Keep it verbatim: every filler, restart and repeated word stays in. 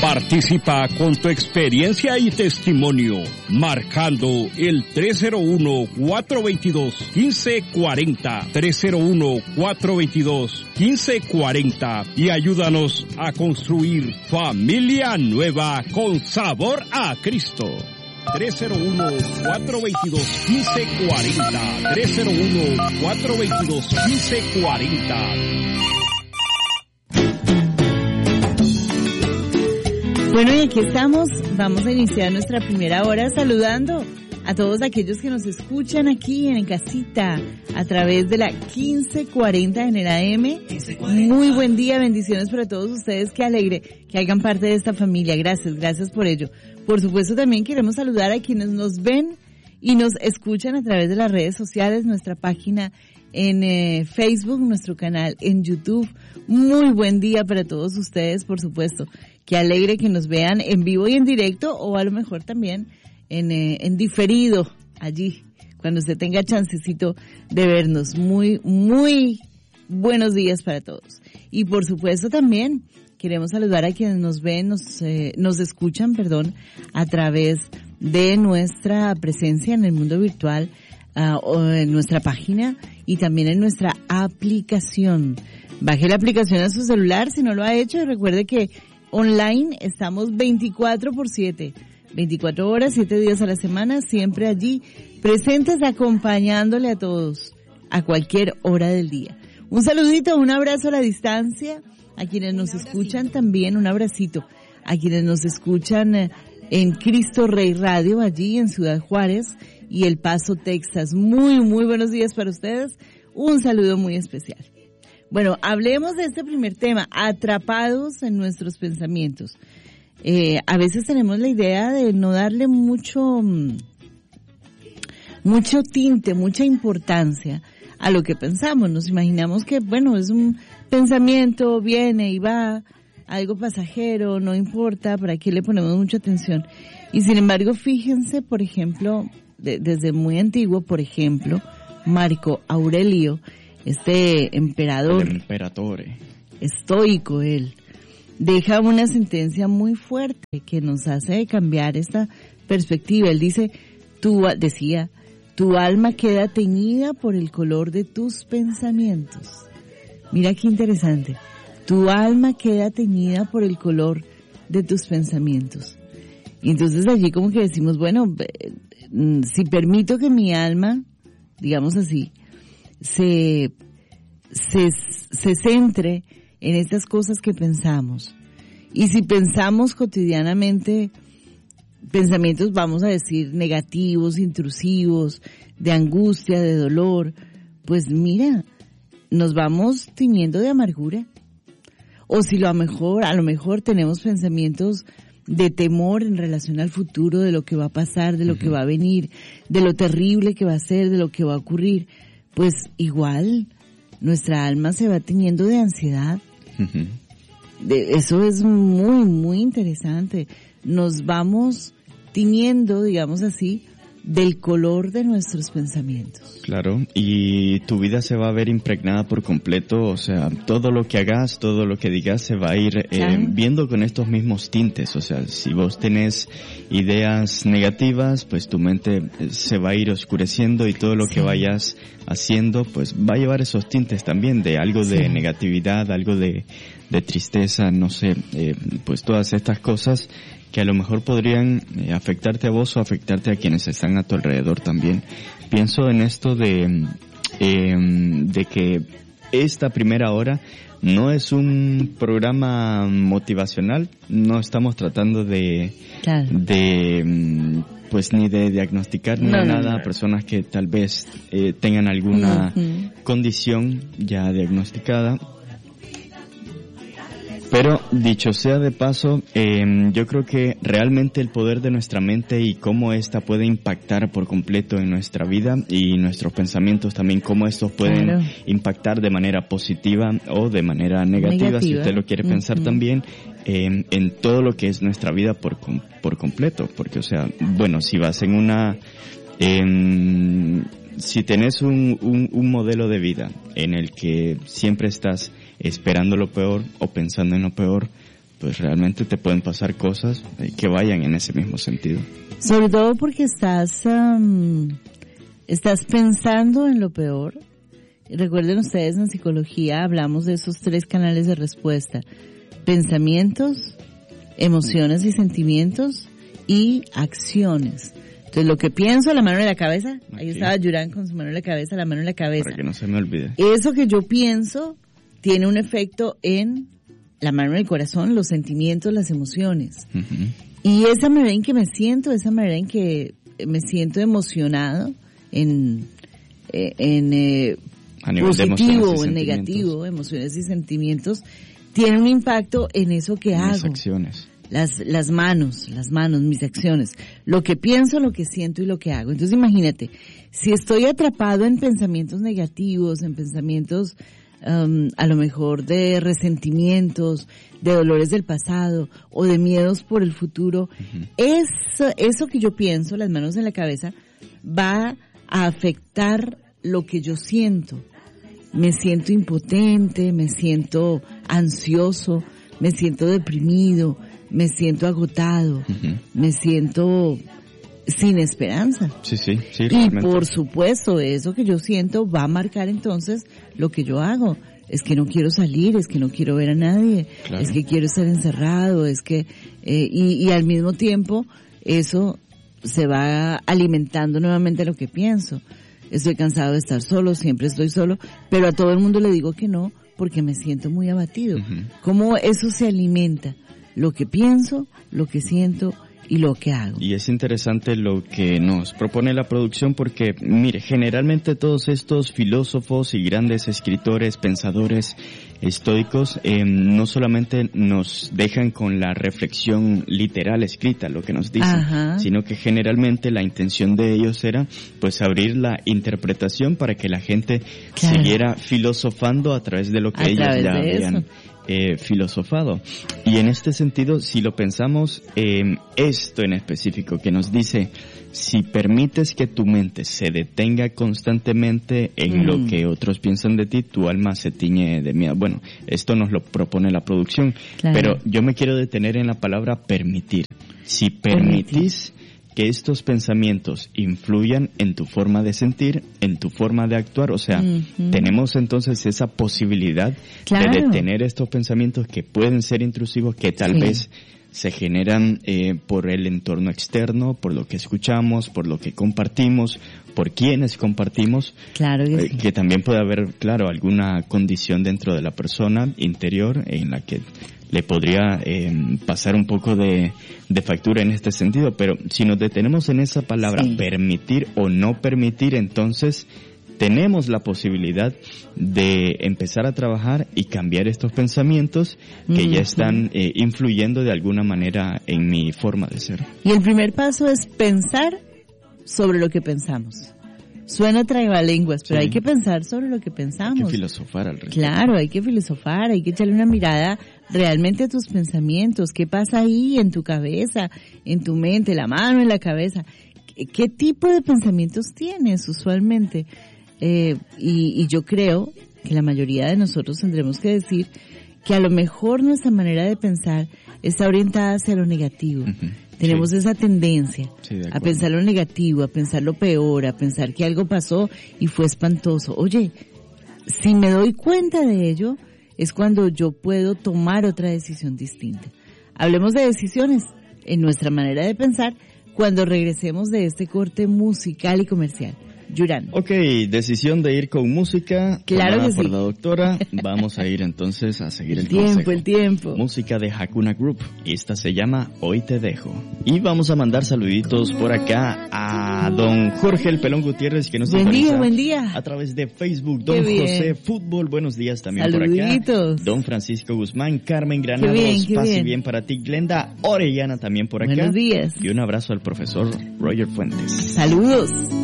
Participa con tu experiencia y testimonio, marcando el tres cero uno, cuatro dos dos, uno cinco cuatro cero, tres cero uno, cuatro dos dos, uno cinco cuatro cero, y ayúdanos a construir familia nueva con sabor a Cristo. tres cero uno, cuatro dos dos, uno cinco cuatro cero, tres cero uno, cuatro dos dos, uno cinco cuatro cero. Bueno, y aquí estamos, vamos a iniciar nuestra primera hora saludando a todos aquellos que nos escuchan aquí en casita a través de la quince cuarenta en el A M. Muy buen día, bendiciones para todos ustedes, qué alegre que hagan parte de esta familia, gracias, gracias por ello. Por supuesto también queremos saludar a quienes nos ven y nos escuchan a través de las redes sociales, nuestra página en eh, Facebook, nuestro canal en YouTube. Muy buen día para todos ustedes, por supuesto. Qué alegre que nos vean en vivo y en directo, o a lo mejor también en, eh, en diferido allí, cuando usted tenga chancecito de vernos. Muy, muy buenos días para todos. Y por supuesto también queremos saludar a quienes nos ven, nos, eh, nos escuchan, perdón, a través de nuestra presencia en el mundo virtual, uh, o en nuestra página y también en nuestra aplicación. Baje la aplicación a su celular si no lo ha hecho, y recuerde que online estamos veinticuatro por siete, veinticuatro horas, siete días a la semana, siempre allí, presentes acompañándole a todos, a cualquier hora del día. Un saludito, un abrazo a la distancia, a quienes nos escuchan también, un abracito, a quienes nos escuchan en Cristo Rey Radio, allí en Ciudad Juárez y El Paso, Texas. Muy, muy buenos días para ustedes, un saludo muy especial. Bueno, hablemos de este primer tema, atrapados en nuestros pensamientos. Eh, a veces tenemos la idea de no darle mucho, mucho tinte, mucha importancia a lo que pensamos. Nos imaginamos que, bueno, es un pensamiento, viene y va, algo pasajero, no importa, ¿para qué le ponemos mucha atención? Y sin embargo, fíjense, por ejemplo, de, desde muy antiguo, por ejemplo, Marco Aurelio, este emperador, el emperatore. estoico él, deja una sentencia muy fuerte que nos hace cambiar esta perspectiva. Él dice, tú, decía, tu alma queda teñida por el color de tus pensamientos. Mira qué interesante. Tu alma queda teñida por el color de tus pensamientos. Y entonces allí como que decimos, bueno, si permito que mi alma, digamos así, se, se, se centre en estas cosas que pensamos. Y si pensamos cotidianamente pensamientos, vamos a decir, negativos, intrusivos, de angustia, de dolor, pues mira, nos vamos tiñendo de amargura. O si lo a mejor, a lo mejor tenemos pensamientos de temor en relación al futuro, de lo que va a pasar, de lo uh-huh. que va a venir, de lo terrible que va a ser, de lo que va a ocurrir, pues igual nuestra alma se va teñiendo de ansiedad. Uh-huh. De, eso es muy, muy interesante. Nos vamos tiñendo, digamos así, del color de nuestros pensamientos. Claro, y tu vida se va a ver impregnada por completo, o sea, todo lo que hagas, todo lo que digas se va a ir eh, viendo con estos mismos tintes, o sea, si vos tenés ideas negativas, pues tu mente se va a ir oscureciendo y todo lo sí. que vayas haciendo, pues va a llevar esos tintes también de algo de sí. negatividad, algo de, de tristeza, no sé, eh, pues todas estas cosas que a lo mejor podrían eh, afectarte a vos o afectarte a quienes están a tu alrededor también. Pienso en esto de, eh, de que esta primera hora no es un programa motivacional, no estamos tratando de, claro. de pues ni de diagnosticar ni no, nada no, no. a personas que tal vez eh, tengan alguna uh-huh. condición ya diagnosticada. Pero, dicho sea de paso, eh, yo creo que realmente el poder de nuestra mente y cómo ésta puede impactar por completo en nuestra vida y nuestros pensamientos también, cómo estos pueden claro. impactar de manera positiva o de manera negativa, negativa. si usted lo quiere pensar uh-huh. también, eh, en todo lo que es nuestra vida por, por completo. Porque, o sea, bueno, si vas en una... Eh, si tenés un, un, un modelo de vida en el que siempre estás esperando lo peor o pensando en lo peor, pues realmente te pueden pasar cosas que vayan en ese mismo sentido. Sobre todo porque estás, um, estás pensando en lo peor. Recuerden ustedes, en psicología hablamos de esos tres canales de respuesta: pensamientos, emociones y sentimientos, y acciones. Entonces, lo que pienso, la mano en la cabeza. Ahí Aquí estaba Yurán con su mano en la cabeza, la mano en la cabeza. Para que no se me olvide. Eso que yo pienso tiene un efecto en la mano en el corazón, los sentimientos, las emociones. Uh-huh. Y esa manera en que me siento, esa manera en que me siento emocionado, en, en eh, positivo o en negativo, emociones y sentimientos, tiene un impacto en eso que hago. Las acciones. Las, las manos, las manos, mis acciones, lo que pienso, lo que siento y lo que hago. Entonces imagínate, si estoy atrapado en pensamientos negativos, en pensamientos um, a lo mejor de resentimientos, de dolores del pasado o de miedos por el futuro, uh-huh. eso, eso que yo pienso, las manos en la cabeza, va a afectar lo que yo siento. Me siento impotente, me siento ansioso, me siento deprimido, me siento agotado, uh-huh. me siento sin esperanza. Sí, sí, sí. Y realmente. Por supuesto, eso que yo siento va a marcar entonces lo que yo hago. Es que no quiero salir, es que no quiero ver a nadie, claro. es que quiero estar encerrado, es que, eh, y, y al mismo tiempo eso se va alimentando nuevamente lo que pienso. Estoy cansado de estar solo, siempre estoy solo, pero a todo el mundo le digo que no porque me siento muy abatido. Uh-huh. ¿Cómo eso se alimenta? Lo que pienso, lo que siento y lo que hago. Y es interesante lo que nos propone la producción porque, mire, generalmente todos estos filósofos y grandes escritores, pensadores estoicos, eh, no solamente nos dejan con la reflexión literal escrita, lo que nos dicen, Ajá. sino que generalmente la intención de ellos era, pues, abrir la interpretación para que la gente claro. siguiera filosofando a través de lo que a ellos ya de habían eso. Eh, filosofado. Y en este sentido, si lo pensamos, eh, esto en específico que nos dice, si permites que tu mente se detenga constantemente en mm. lo que otros piensan de ti, tu alma se tiñe de miedo. Bueno, esto nos lo propone la producción, claro. pero yo me quiero detener en la palabra permitir. Si permitís permitir. que estos pensamientos influyan en tu forma de sentir, en tu forma de actuar, o sea, uh-huh. tenemos entonces esa posibilidad claro. de detener estos pensamientos que pueden ser intrusivos, que tal sí. vez se generan eh, por el entorno externo, por lo que escuchamos, por lo que compartimos, por quienes compartimos, claro que, eh, sí. que también puede haber, claro, alguna condición dentro de la persona interior en la que le podría eh, pasar un poco de, de factura en este sentido, pero si nos detenemos en esa palabra, sí. permitir o no permitir, entonces tenemos la posibilidad de empezar a trabajar y cambiar estos pensamientos que uh-huh. ya están eh, influyendo de alguna manera en mi forma de ser. Y el primer paso es pensar sobre lo que pensamos. Suena tragalenguas, pero sí. hay que pensar sobre lo que pensamos. Hay que filosofar al respecto. Claro, hay que filosofar, hay que echarle una mirada realmente a tus pensamientos. ¿Qué pasa ahí en tu cabeza, en tu mente, la mano en la cabeza? ¿Qué, qué tipo de pensamientos tienes usualmente? Eh, y, y yo creo que la mayoría de nosotros tendremos que decir que a lo mejor nuestra manera de pensar está orientada hacia lo negativo. Uh-huh. Tenemos sí. esa tendencia sí, a pensar lo negativo, a pensar lo peor, a pensar que algo pasó y fue espantoso. Oye, si me doy cuenta de ello, es cuando yo puedo tomar otra decisión distinta. Hablemos de decisiones en nuestra manera de pensar cuando regresemos de este corte musical y comercial. Yurán. Ok, decisión de ir con música. Claro que sí. Por la doctora. Vamos a ir entonces a seguir el, el tiempo, consejo. el tiempo. Música de Hakuna Group. Esta se llama Hoy Te Dejo. Y vamos a mandar saluditos por acá a don Jorge el Pelón Gutiérrez, que nos Buen día, buen día. A través de Facebook. Don José Fútbol, buenos días también Saluditos. por acá. Don Francisco Guzmán, Carmen Granados, qué bien, qué paz bien. y bien para ti. Glenda Orellana también por acá. Buenos días. Y un abrazo al profesor Roger Fuentes. Saludos.